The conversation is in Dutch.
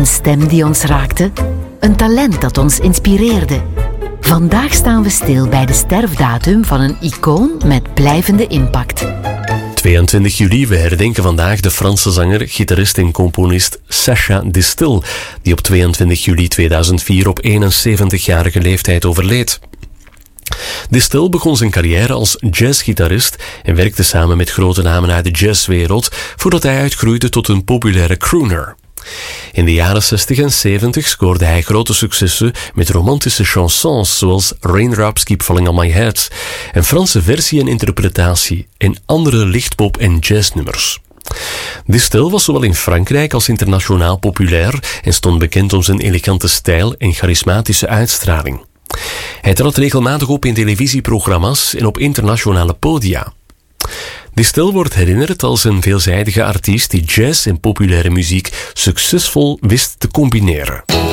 Een stem die ons raakte, een talent dat ons inspireerde. Vandaag staan we stil bij de sterfdatum van een icoon met blijvende impact. 22 juli, we herdenken vandaag de Franse zanger, gitarist en componist Sacha Distel, die op 22 juli 2004 op 71-jarige leeftijd overleed. Distel begon zijn carrière als jazzgitarist en werkte samen met grote namen uit de jazzwereld voordat hij uitgroeide tot een populaire crooner. In de jaren 60 en 70 scoorde hij grote successen met romantische chansons zoals Raindrops Keep Falling on My Head, een Franse versie en interpretatie en andere lichtpop- en jazznummers. Distel was zowel in Frankrijk als internationaal populair en stond bekend om zijn elegante stijl en charismatische uitstraling. Hij trad regelmatig op in televisieprogramma's en op internationale podia. Distel wordt herinnerd als een veelzijdige artiest die jazz en populaire muziek succesvol wist te combineren.